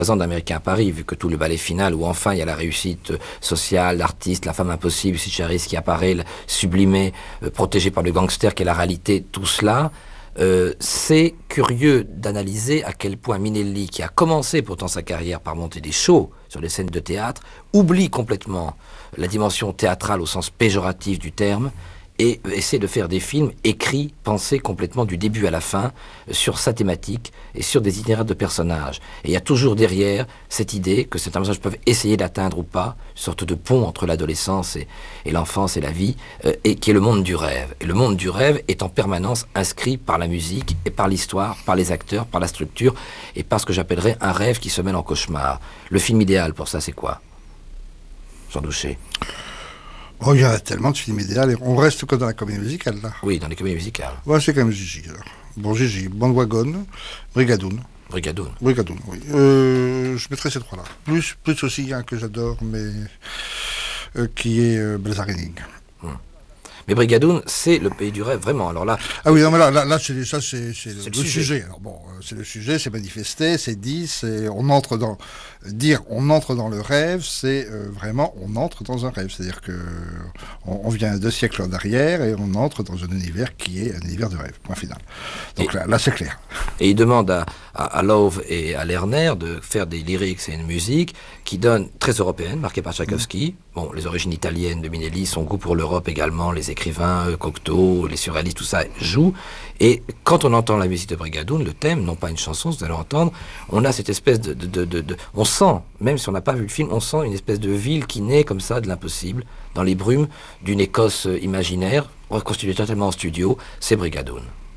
présent d'Américain à Paris, vu que tout le ballet final, où enfin il y a la réussite sociale, l'artiste, la femme impossible, Sitcharis qui apparaît, sublimée, protégée par le gangster, qui est la réalité, tout cela, c'est curieux d'analyser à quel point Minelli, qui a commencé pourtant sa carrière par monter des shows sur les scènes de théâtre, oublie complètement la dimension théâtrale au sens péjoratif du terme, et essaie de faire des films écrits, pensés complètement du début à la fin, sur sa thématique et sur des itinéraires de personnages. Et il y a toujours derrière cette idée que certains personnages peuvent essayer d'atteindre ou pas, une sorte de pont entre l'adolescence et l'enfance et la vie, et qui est le monde du rêve. Et le monde du rêve est en permanence inscrit par la musique et par l'histoire, par les acteurs, par la structure, et par ce que j'appellerais un rêve qui se mêle en cauchemar. Le film idéal pour ça, c'est quoi, Jean Douché? Oh, il y a tellement de films idéaux. On reste que dans la comédie musicale, là. Oui, dans les comédies musicales. Ouais, c'est quand même Gigi, alors. Bon, Gigi, Bandwagon, Brigadoun. Brigadoun. Brigadoun, oui. Je mettrais ces trois-là. Plus aussi un que j'adore, mais qui est Belzarenning. Mais Brigadoun, c'est le pays du rêve, vraiment. Alors là, ah oui, non, mais là c'est le sujet. Alors bon, c'est le sujet, c'est manifesté, c'est dit, on entre dans le rêve, c'est vraiment, on entre dans un rêve. C'est-à-dire que on vient 2 siècles en arrière et on entre dans un univers qui est un univers de rêve, point final. Donc là c'est clair. Et il demande à Love et à Lerner de faire des lyrics et une musique qui donne très européenne, marquée par Tchaïkovski. Bon, les origines italiennes de Minelli, son goût pour l'Europe également, les écrivains, Cocteau, les surréalistes, tout ça joue. Et quand on entend la musique de Brigadoun, le thème, non pas une chanson, vous allez entendre, on a cette espèce on sent, même si on n'a pas vu le film, on sent une espèce de ville qui naît comme ça de l'impossible, dans les brumes d'une Écosse imaginaire, reconstituée totalement en studio, c'est Brigadoun.